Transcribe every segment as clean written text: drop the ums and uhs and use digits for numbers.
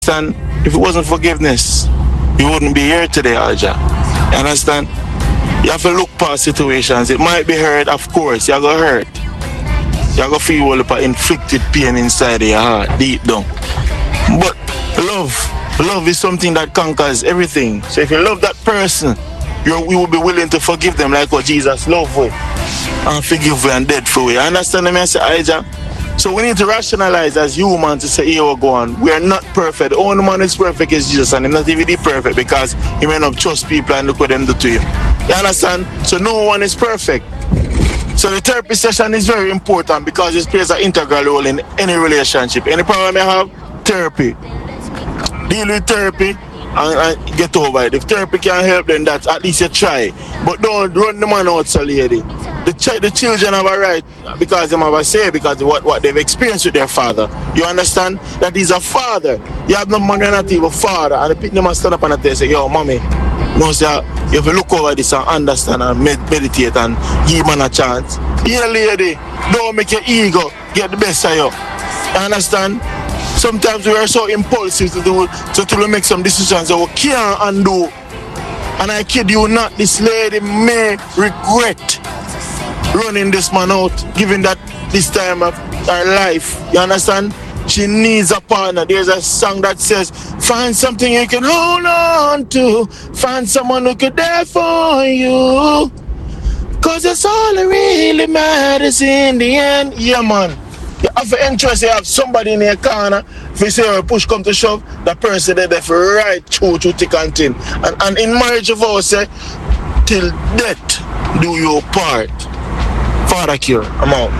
understand? If it wasn't forgiveness, you wouldn't be here today, Alja. You understand? You have to look past situations. It might be hurt, of course. You're going to hurt. You're going to feel all the inflicted pain inside of your heart, deep down. But love is something that conquers everything. So if you love that person, you will be willing to forgive them like what Jesus loved with. And forgive you and dead for you. Understand me? I say, Elijah? So we need to rationalize as humans to say, here we go on. We are not perfect. The only man is perfect is Jesus, and he's not even perfect because he may not trust people and look what them do to him. You understand? So no one is perfect. So the therapy session is very important because it plays an integral role in any relationship. Any problem you have, therapy. Deal with therapy and get over it. If therapy can help, then that's at least you try. But don't run the man out, so lady. The children have a right because they have a say, because of what they've experienced with their father. You understand? That he's a father. You have no money, not even a father. And the people must stand up and they say, yo, mommy, no, sir, you have to look over this and understand and meditate and give man a chance. Yeah, lady, don't make your ego get the best of you. You understand? Sometimes we are so impulsive to make some decisions that we can't undo. And I kid you not, this lady may regret running this man out, given that this time of her life. You understand? She needs a partner. There's a song that says, find something you can hold on to. Find someone who could there for you. Cause that's all that really matters in the end. Yeah, man. You have an interest, you have somebody in your corner. If you say push come to shove, the person there for right through thick and thin. And in marriage of ours, say, till death do your part. Father Cure, I'm out.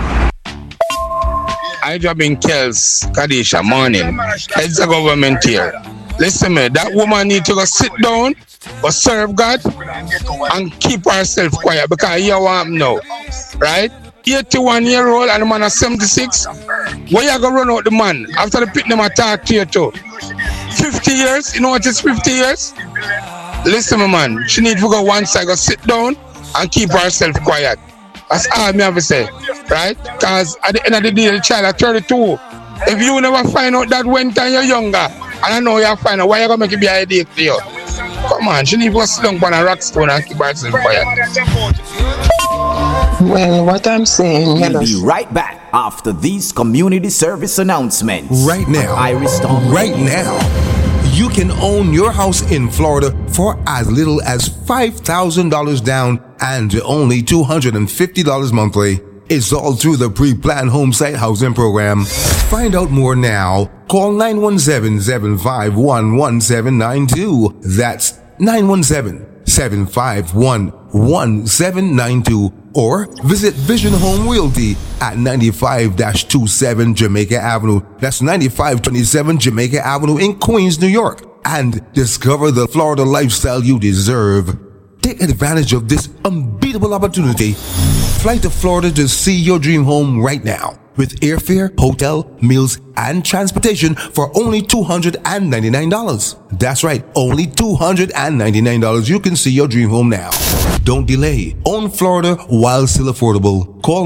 I job in Kells, Kadisha, morning. It's a government here. Listen me, that woman need to go sit down, go serve God, and keep herself quiet because you want now, right? 81-year-old and the man is 76. Where you gonna run out the man after the pit them attack to you too? 50 years, you know what is 50 years? Listen me, man, she need to go one side, go sit down and keep herself quiet. That's all me have to say, right? Because at the end of the day, the child is 32. If you never find out that when time you're younger, and I know you find out, why you gonna make it be a headache to you? Come on, she need to go sit down on a rock stone and keep herself quiet. Well, what I'm saying, we'll be right back after these community service announcements. Right now, right now, you can own your house in Florida for as little as $5,000 down and only $250 monthly. It's all through the pre-planned home site housing program. Find out more now. Call 917-751-1792. That's 917-751-1792. Or visit Vision Home Realty at 95-27 Jamaica Avenue. That's 9527 Jamaica Avenue in Queens, New York. And discover the Florida lifestyle you deserve. Take advantage of this unbeatable opportunity. Fly to Florida to see your dream home right now. With airfare, hotel, meals, and transportation for only $299. That's right, only $299. You can see your dream home now. Don't delay. Own Florida while still affordable. Call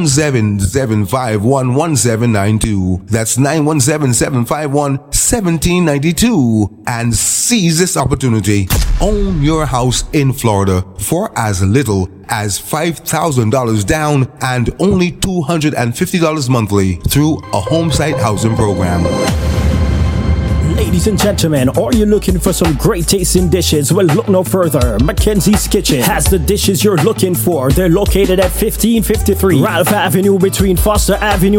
917-751-1792. That's 917-751-1792. And seize this opportunity. Own your house in Florida for as little as $5,000 down and only $250 monthly through a home site housing program. Ladies and gentlemen, are you looking for some great tasting dishes? Well, look no further. Mackenzie's Kitchen has the dishes you're looking for. They're located at 1553 Ralph Avenue between Foster Avenue